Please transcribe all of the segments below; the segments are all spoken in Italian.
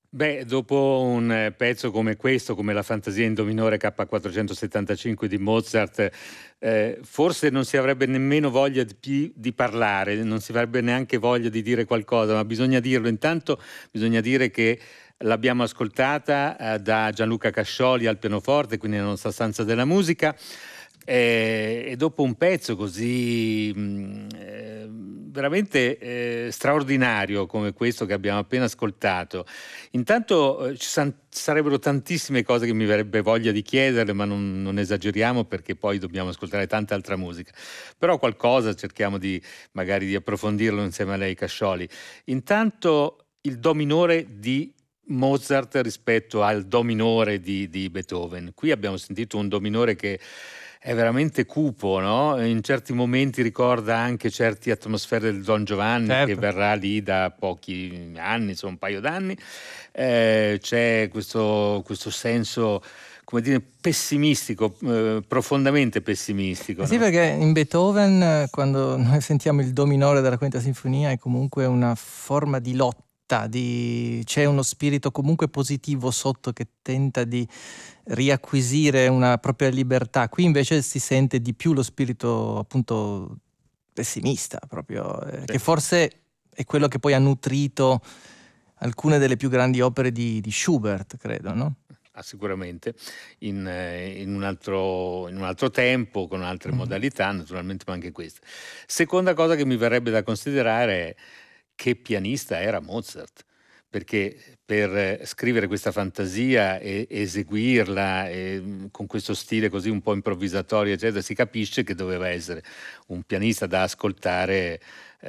Beh, dopo un pezzo come questo, come la Fantasia in Do minore K475 di Mozart, forse non si avrebbe nemmeno voglia di parlare, non si avrebbe neanche voglia di dire qualcosa, ma bisogna dirlo. Intanto bisogna dire che l'abbiamo ascoltata da Gianluca Cascioli al pianoforte, quindi nella nostra stanza della musica. E dopo un pezzo così veramente straordinario come questo che abbiamo appena ascoltato, intanto sarebbero tantissime cose che mi verrebbe voglia di chiederle, ma non esageriamo perché poi dobbiamo ascoltare tanta altra musica. Però qualcosa cerchiamo magari di approfondirlo insieme a lei, Cascioli. Intanto il Do minore di Mozart rispetto al Do minore di Beethoven. Qui abbiamo sentito un Do minore che è veramente cupo, no? In certi momenti ricorda anche certe atmosfere del Don Giovanni, che Certo. verrà lì da pochi anni, insomma un paio d'anni. C'è questo senso, come dire, pessimistico, profondamente pessimistico, Eh sì, no? perché in Beethoven, quando noi sentiamo il Do minore della Quinta Sinfonia, è comunque una forma di lotta, c'è uno spirito comunque positivo sotto che tenta di riacquisire una propria libertà. Qui invece si sente di più lo spirito appunto pessimista, proprio, Sì. che forse è quello che poi ha nutrito alcune delle più grandi opere di Schubert, credo, no? Sicuramente in un altro tempo, con altre modalità, naturalmente, ma anche questa. Seconda cosa che mi verrebbe da considerare è che pianista era Mozart, perché per scrivere questa fantasia e eseguirla con questo stile così un po' improvvisatorio, eccetera, si capisce che doveva essere un pianista da ascoltare,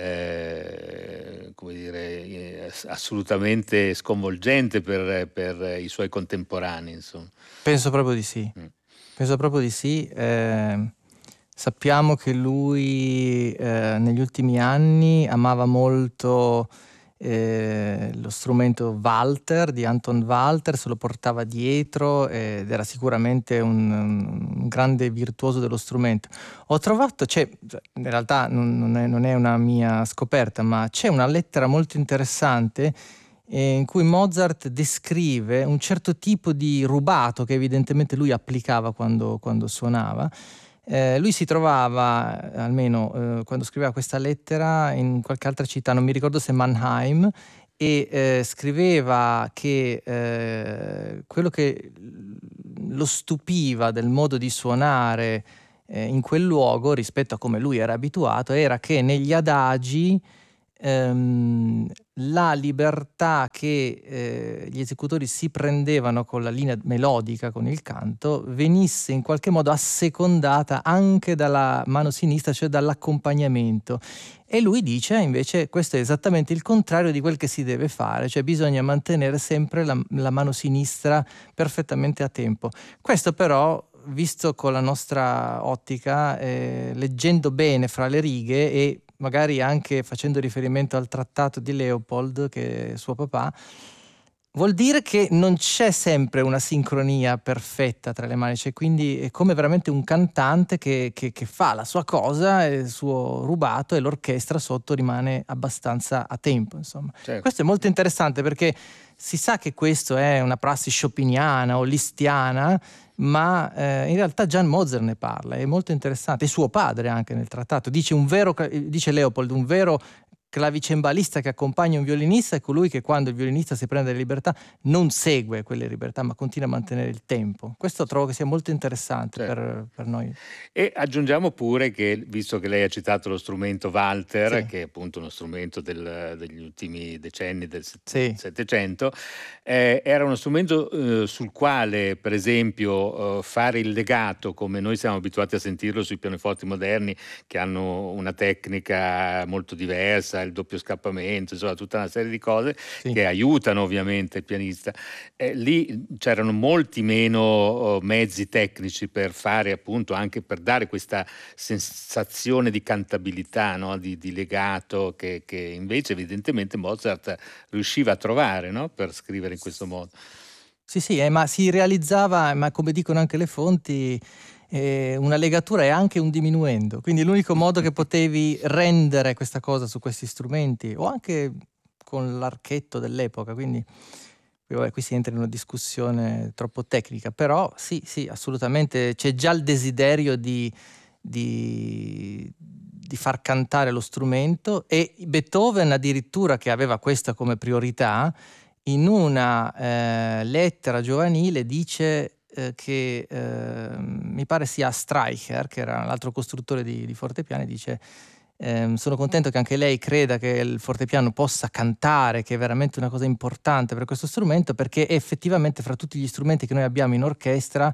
come dire, assolutamente sconvolgente per i suoi contemporanei, insomma. Penso proprio di sì. Penso proprio di sì. Sappiamo che lui negli ultimi anni amava molto lo strumento Walter di Anton Walter, se lo portava dietro ed era sicuramente un grande virtuoso dello strumento. Ho trovato, in realtà non è una mia scoperta, ma c'è una lettera molto interessante in cui Mozart descrive un certo tipo di rubato che evidentemente lui applicava quando suonava. Lui si trovava, almeno quando scriveva questa lettera, in qualche altra città, non mi ricordo se Mannheim, e scriveva che quello che lo stupiva del modo di suonare in quel luogo rispetto a come lui era abituato era che negli adagi la libertà che gli esecutori si prendevano con la linea melodica, con il canto, venisse in qualche modo assecondata anche dalla mano sinistra, cioè dall'accompagnamento. E lui dice invece questo è esattamente il contrario di quel che si deve fare, cioè bisogna mantenere sempre la mano sinistra perfettamente a tempo. Questo però, visto con la nostra ottica, leggendo bene fra le righe e magari anche facendo riferimento al trattato di Leopold, che è suo papà, vuol dire che non c'è sempre una sincronia perfetta tra le mani, cioè quindi è come veramente un cantante che fa la sua cosa, il suo rubato, e l'orchestra sotto rimane abbastanza a tempo, insomma. Certo. Questo è molto interessante perché si sa che questo è una prassi chopiniana o listiana, ma in realtà Jan Mozart ne parla, è molto interessante, e suo padre anche nel trattato. Dice Leopold, un vero clavicembalista che accompagna un violinista è colui che quando il violinista si prende le libertà non segue quelle libertà ma continua a mantenere il tempo. Questo trovo che sia molto interessante, Certo. per noi. E aggiungiamo pure che, visto che lei ha citato lo strumento Walter, Sì. che è appunto uno strumento degli ultimi decenni del Sì. Settecento, era uno strumento sul quale, per esempio, fare il legato, come noi siamo abituati a sentirlo sui pianoforti moderni, che hanno una tecnica molto diversa, il doppio scappamento, insomma tutta una serie di cose Sì. che aiutano ovviamente il pianista. Lì c'erano molti meno mezzi tecnici per fare, appunto, anche per dare questa sensazione di cantabilità, no? di legato che invece evidentemente Mozart riusciva a trovare, no? Per scrivere in questo modo. Sì, ma si realizzava, ma come dicono anche le fonti, una legatura è anche un diminuendo, quindi l'unico modo che potevi rendere questa cosa su questi strumenti, o anche con l'archetto dell'epoca, quindi Vabbè, qui si entra in una discussione troppo tecnica, però sì, assolutamente c'è già il desiderio di far cantare lo strumento, e Beethoven addirittura, che aveva questa come priorità, in una lettera giovanile dice che mi pare sia Streicher, che era l'altro costruttore di fortepiani, dice: sono contento che anche lei creda che il fortepiano possa cantare, che è veramente una cosa importante per questo strumento, perché effettivamente fra tutti gli strumenti che noi abbiamo in orchestra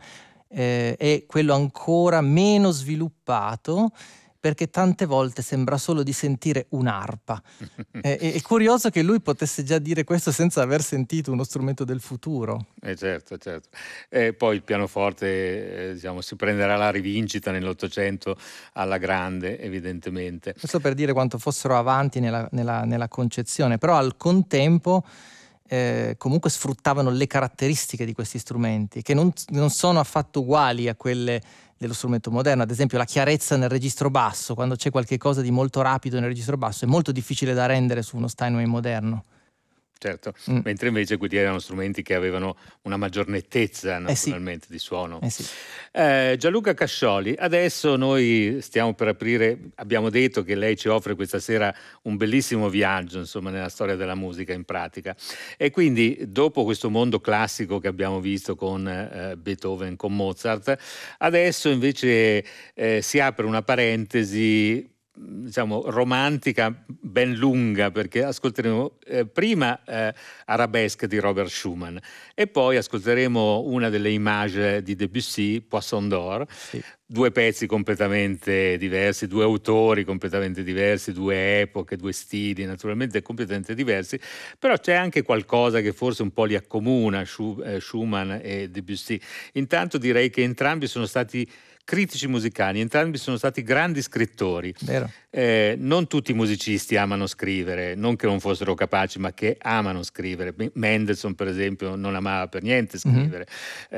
è quello ancora meno sviluppato, perché tante volte sembra solo di sentire un'arpa. È curioso che lui potesse già dire questo senza aver sentito uno strumento del futuro. Certo. Poi il pianoforte, diciamo, si prenderà la rivincita nell'Ottocento alla grande, evidentemente. Questo per dire quanto fossero avanti nella concezione, però al contempo comunque sfruttavano le caratteristiche di questi strumenti, che non sono affatto uguali a quelle dello strumento moderno. Ad esempio la chiarezza nel registro basso, quando c'è qualche cosa di molto rapido nel registro basso, è molto difficile da rendere su uno Steinway moderno. Certo, mentre invece quelli erano strumenti che avevano una maggior nettezza naturalmente di suono. Sì. Gianluca Cascioli, adesso noi stiamo per aprire, abbiamo detto che lei ci offre questa sera un bellissimo viaggio, insomma, nella storia della musica in pratica, e quindi dopo questo mondo classico che abbiamo visto con Beethoven, con Mozart, adesso invece si apre una parentesi, diciamo, romantica ben lunga, perché ascolteremo prima Arabesque di Robert Schumann e poi ascolteremo una delle Images di Debussy, Poisson d'Or. Sì. Due pezzi completamente diversi, due autori completamente diversi, due epoche, due stili naturalmente completamente diversi, però c'è anche qualcosa che forse un po' li accomuna, Schumann e Debussy. Intanto direi che entrambi sono stati critici musicali, entrambi sono stati grandi scrittori. Vero. Non tutti i musicisti amano scrivere, non che non fossero capaci, ma che amano scrivere. Mendelssohn, per esempio, non amava per niente scrivere.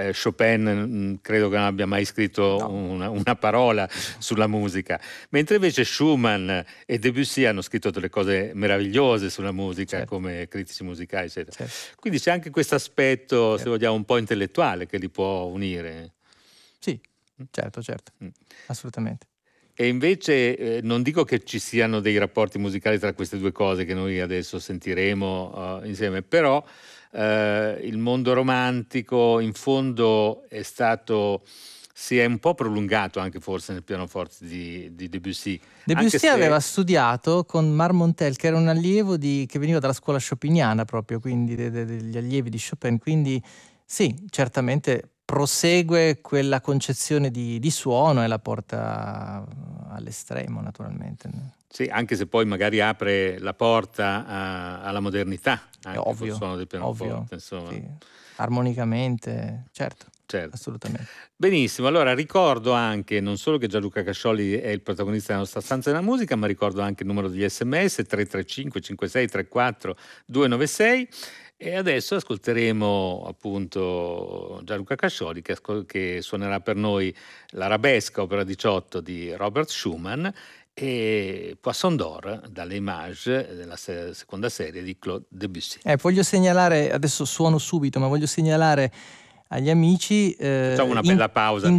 Chopin credo che non abbia mai scritto una parola sulla musica, mentre invece Schumann e Debussy hanno scritto delle cose meravigliose sulla musica, come critici musicali, eccetera. Quindi c'è anche questo aspetto, se vogliamo, un po' intellettuale che li può unire. Sì. Certo, assolutamente. E invece non dico che ci siano dei rapporti musicali tra queste due cose che noi adesso sentiremo insieme, però il mondo romantico in fondo si è un po' prolungato anche forse nel pianoforte di Debussy. Debussy aveva studiato con Marmontel, che era un allievo che veniva dalla scuola chopiniana proprio, quindi degli allievi di Chopin, quindi sì, certamente prosegue quella concezione di suono e la porta all'estremo, naturalmente. Sì, anche se poi magari apre la porta alla modernità, anche ovvio, col suono del pianoforte, insomma. Sì. Armonicamente, certo. Assolutamente. Benissimo, allora ricordo anche non solo che Gianluca Cascioli è il protagonista della nostra stanza della musica, ma ricordo anche il numero degli SMS 335 56 34 296. E adesso ascolteremo appunto Gianluca Cascioli che suonerà per noi l'Arabesca, opera 18 di Robert Schumann, e Poisson d'Or dalle Images della seconda serie di Claude Debussy. Voglio segnalare, adesso suono subito, ma voglio segnalare agli amici facciamo una bella pausa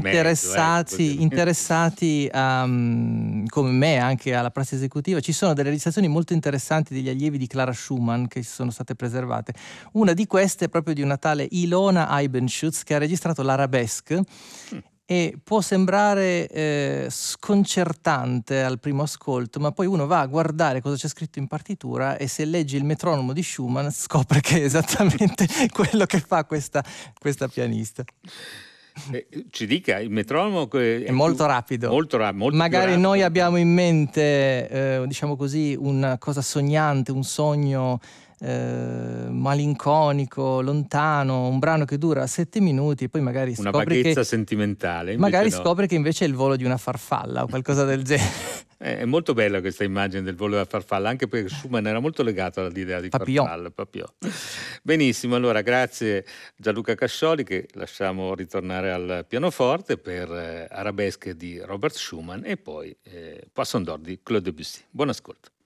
interessati come me anche alla prassi esecutiva. Ci sono delle registrazioni molto interessanti degli allievi di Clara Schumann che sono state preservate. Una di queste è proprio di una tale Ilona Eibenschutz, che ha registrato l'Arabesque e può sembrare sconcertante al primo ascolto, ma poi uno va a guardare cosa c'è scritto in partitura e se leggi il metronomo di Schumann scopre che è esattamente quello che fa questa pianista. Ci dica, il metronomo è molto rapido. Molto magari rapido. Noi abbiamo in mente, diciamo così, una cosa sognante, un sogno malinconico, lontano, un brano che dura 7 minuti e poi magari una scopri vaghezza sentimentale. Magari scopri che invece è il volo di una farfalla o qualcosa del genere. È molto bella questa immagine del volo della farfalla, anche perché Schumann era molto legato all'idea di farfalla. Papillon. Benissimo, allora grazie Gianluca Cascioli, che lasciamo ritornare al pianoforte per Arabesque di Robert Schumann e poi Poisson d'Or di Claude Debussy. Buon ascolto.